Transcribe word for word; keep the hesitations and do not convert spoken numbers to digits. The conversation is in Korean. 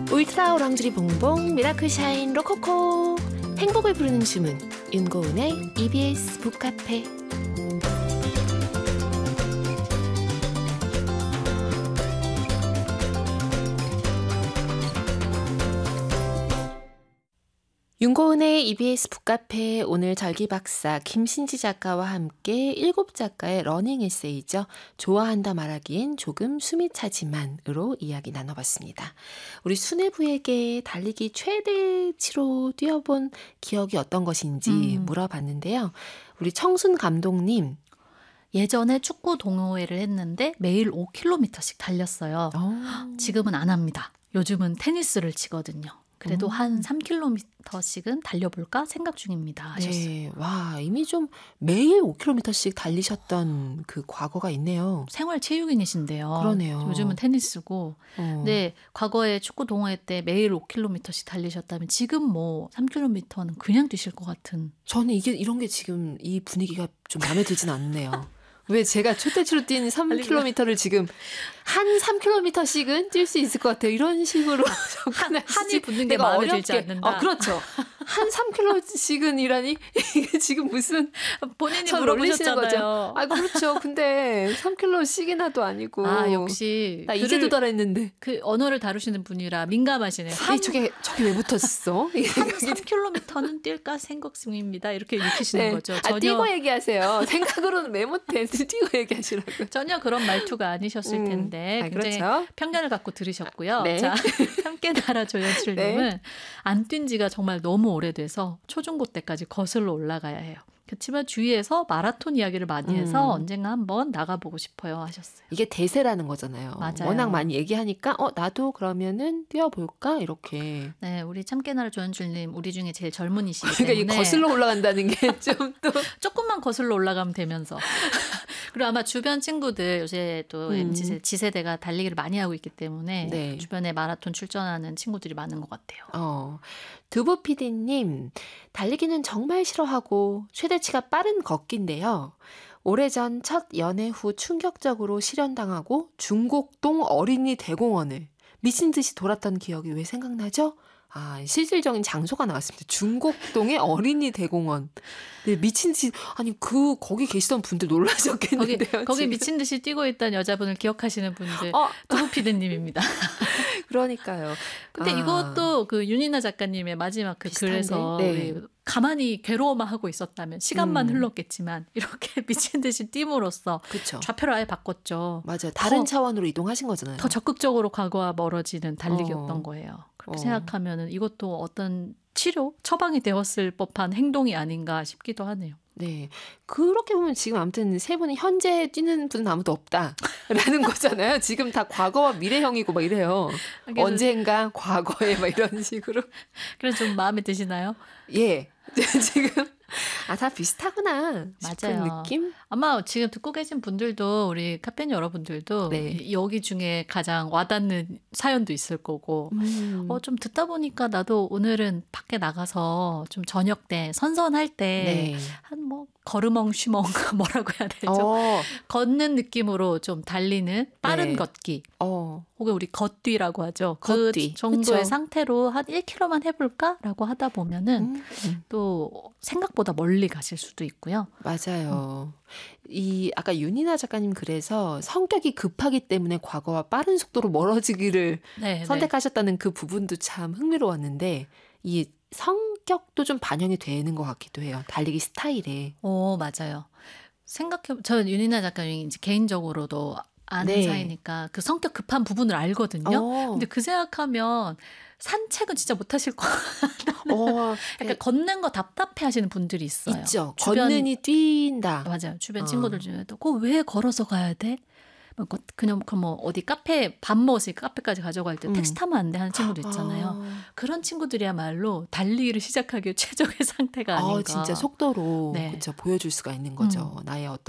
울트라 오랑주리 봉봉 미라클 샤인 로코코 행복을 부르는 주문 윤고은의 이비에스 북카페. 윤고은의 이비에스 북카페, 오늘 절기박사 김신지 작가와 함께 일곱 작가의 러닝 에세이죠. 좋아한다 말하기엔 조금 숨이 차지만으로 이야기 나눠봤습니다. 우리 수뇌부에게 달리기 최대치로 뛰어본 기억이 어떤 것인지 음. 물어봤는데요. 우리 청순 감독님. 예전에 축구 동호회를 했는데 매일 오 킬로미터씩 달렸어요. 오. 지금은 안 합니다. 요즘은 테니스를 치거든요. 그래도 음. 한 삼 킬로미터씩은 달려볼까 생각 중입니다. 하셨어요. 네, 와, 이미 좀 매일 오 킬로미터씩 달리셨던 그 과거가 있네요. 생활 체육인이신데요. 그러네요. 요즘은 테니스고. 어. 근데 과거에 축구 동호회 때 매일 오 킬로미터씩 달리셨다면 지금 뭐 삼 킬로미터는 그냥 뛰실 것 같은. 저는 이게 이런 게 지금 이 분위기가 좀 마음에 들진 않네요. 왜 제가 최대치로 뛴 삼 킬로미터를 지금 한 삼 킬로미터씩은 뛸 수 있을 것 같아요. 이런 식으로 한, 한이 붙는 게 마음에 어렵게, 들지 않는다. 어, 그렇죠. 한 삼 킬로씩은 이라니 이게 지금 무슨 본인이 물어보셨잖아요. 아, 그렇죠. 근데 삼 킬로씩이나도 아니고. 아, 역시 나 이제 도달했는데. 그 언어를 다루시는 분이라 민감하시네요. 한, 저게 저게 왜 붙었어? 한 삼 킬로미터는 뛸까 생각 중입니다. 이렇게 읽히시는 네. 거죠. 전혀. 아, 뛰고 얘기하세요. 생각으로는 왜 못해? 뛰고 얘기하시라고. 전혀 그런 말투가 아니셨을 음. 텐데 아, 굉장히 그렇죠? 편견을 갖고 들으셨고요. 네. 자, 함께 나라 조연출님은 네. 안 뛴 지가 정말 너무 오래돼서 초중고 때까지 거슬러 올라가야 해요. 그렇지만 주위에서 마라톤 이야기를 많이 해서 음. 언젠가 한번 나가보고 싶어요 하셨어요. 이게 대세라는 거잖아요. 맞아요. 워낙 많이 얘기하니까 어 나도 그러면은 뛰어볼까 이렇게. 네, 우리 참깨 나라 조연출님 우리 중에 제일 젊은이시기 그러니까 때문에. 이 거슬러 올라간다는 게 좀 또 조금만 거슬러 올라가면 되면서. 그리고 아마 주변 친구들 요새 또 음. 엠지 지세대가 달리기를 많이 하고 있기 때문에 네. 주변에 마라톤 출전하는 친구들이 많은 것 같아요. 어, 두부 피디님, 달리기는 정말 싫어하고 최대치가 빠른 걷기인데요. 오래전 첫 연애 후 충격적으로 실현당하고 중곡동 어린이 대공원을 미친 듯이 돌았던 기억이 왜 생각나죠? 아, 실질적인 장소가 나왔습니다. 중곡동의 어린이 대공원. 네, 미친 듯이, 아니, 그, 거기 계시던 분들 놀라셨겠는데요. 거기, 거기 미친 듯이 뛰고 있던 여자분을 기억하시는 분들. 어. 두부피디님입니다. 그러니까요. 근데 아. 이것도 그 윤이나 작가님의 마지막 그 비슷한데? 글에서 네. 가만히 괴로워만 하고 있었다면 시간만 음. 흘렀겠지만 이렇게 미친 듯이 띄움으로써 그쵸. 좌표를 아예 바꿨죠. 맞아요. 다른 차원으로 이동하신 거잖아요. 더 적극적으로 과거와 멀어지는 달리기였던 어. 거예요. 그렇게 어. 생각하면 이것도 어떤 치료, 처방이 되었을 법한 행동이 아닌가 싶기도 하네요. 네. 그렇게 보면 지금 아무튼 세 분이 현재 뛰는 분은 아무도 없다라는 거잖아요. 지금 다 과거와 미래형이고 막 이래요. 언젠가 과거에 막 이런 식으로. 그래서 좀 마음에 드시나요? 예. 지금 아, 다 비슷하구나 싶은 맞아요. 느낌? 아마 지금 듣고 계신 분들도 우리 카페인 여러분들도 네. 여기 중에 가장 와닿는 사연도 있을 거고 음. 어, 좀 듣다 보니까 나도 오늘은 밖에 나가서 좀 저녁 때 선선할 때 한 뭐 네. 걸음엉 쉬멍 뭐라고 해야 되죠? 어. 걷는 느낌으로 좀 달리는 빠른 네. 걷기 어. 혹은 우리 걷뛰라고 하죠. 걷뛰. 그 정도의 그쵸. 상태로 한 일 킬로미터만 해볼까라고 하다 보면은 음. 음. 또 생각보다 멀리 가실 수도 있고요. 맞아요. 음. 이 아까 윤이나 작가님 그래서 성격이 급하기 때문에 과거와 빠른 속도로 멀어지기를 네, 선택하셨다는 네. 그 부분도 참 흥미로웠는데 이 성격도 좀 반영이 되는 것 같기도 해요. 달리기 스타일에. 오, 맞아요. 생각해, 저는 윤이나 작가님이 이제 개인적으로도 아는 네. 사이니까 그 성격 급한 부분을 알거든요. 오. 근데 그 생각하면 산책은 진짜 못 하실 거 같아요. 약간 네. 걷는 거 답답해 하시는 분들이 있어요. 있죠. 주변, 걷느니 뛴다. 맞아요. 주변 친구들 어. 중에도 그거 왜 걸어서 가야 돼? 그냥 뭐 어디 카페 밥 먹었으니까 카페까지 가져갈 때 음. 택시 타면 안 돼 하는 친구도 있잖아요. 아. 그런 친구들이야말로 달리기를 시작하기 최적의 상태가 아닌가. 아, 진짜 속도로 네. 그쵸, 보여줄 수가 있는 거죠. 음. 나의 어떤